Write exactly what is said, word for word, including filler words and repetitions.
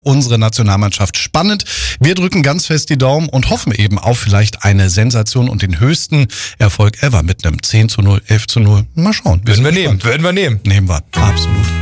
unsere Nationalmannschaft spannend. Wir drücken ganz fest die Daumen und hoffen eben auf vielleicht eine Sensation und den höchsten Erfolg ever mit einem zehn zu null, elf zu null. Mal schauen. Würden wir nehmen, würden wir nehmen. Nehmen wir, absolut.